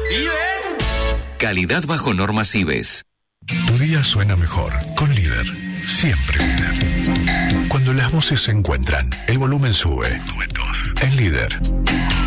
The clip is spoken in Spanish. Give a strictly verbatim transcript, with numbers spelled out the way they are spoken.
¿Vives? Calidad bajo normas I B E S. Tu día suena mejor con Líder. Siempre Líder. Cuando las voces se encuentran, el volumen sube. Duetos. En Líder.